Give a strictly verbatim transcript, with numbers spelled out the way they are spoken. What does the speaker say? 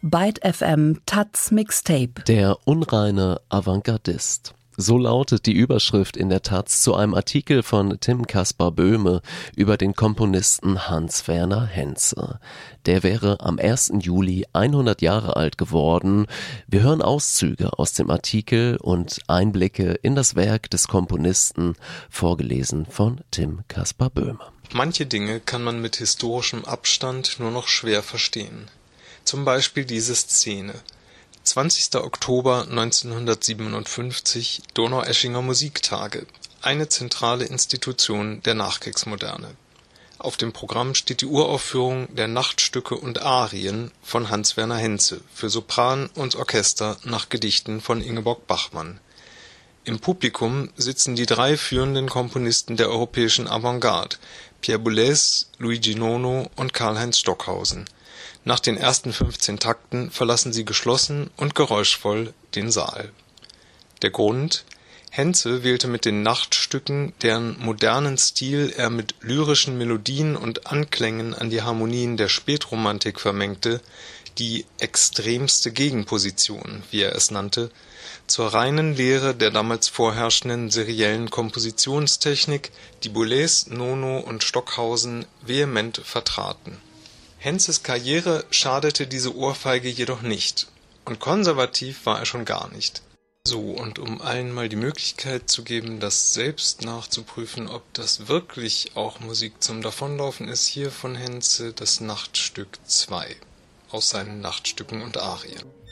Byte F M Taz Mixtape. Der unreine Avantgardist. So lautet die Überschrift in der Taz zu einem Artikel von Tim Caspar Böhme über den Komponisten Hans Werner Henze. Der wäre am ersten Juli hundert Jahre alt geworden. Wir hören Auszüge aus dem Artikel und Einblicke in das Werk des Komponisten, vorgelesen von Tim Caspar Böhme. Manche Dinge kann man mit historischem Abstand nur noch schwer verstehen. Zum Beispiel diese Szene. zwanzigster Oktober neunzehnhundertsiebenundfünfzig, Donaueschinger Musiktage, eine zentrale Institution der Nachkriegsmoderne. Auf dem Programm steht die Uraufführung der Nachtstücke und Arien von Hans Werner Henze für Sopran und Orchester nach Gedichten von Ingeborg Bachmann. Im Publikum sitzen die drei führenden Komponisten der europäischen Avantgarde, Pierre Boulez, Luigi Nono und Karlheinz Stockhausen. Nach den ersten fünfzehn Takten verlassen sie geschlossen und geräuschvoll den Saal. Der Grund: Henze wählte mit den Nachtstücken, deren modernen Stil er mit lyrischen Melodien und Anklängen an die Harmonien der Spätromantik vermengte, die extremste Gegenposition, wie er es nannte, zur reinen Lehre der damals vorherrschenden seriellen Kompositionstechnik, die Boulez, Nono und Stockhausen vehement vertraten. Henzes Karriere schadete diese Ohrfeige jedoch nicht, und konservativ war er schon gar nicht. So, und um allen mal die Möglichkeit zu geben, das selbst nachzuprüfen, ob das wirklich auch Musik zum Davonlaufen ist, hier von Henze das Nachtstück zwei aus seinen Nachtstücken und Arien.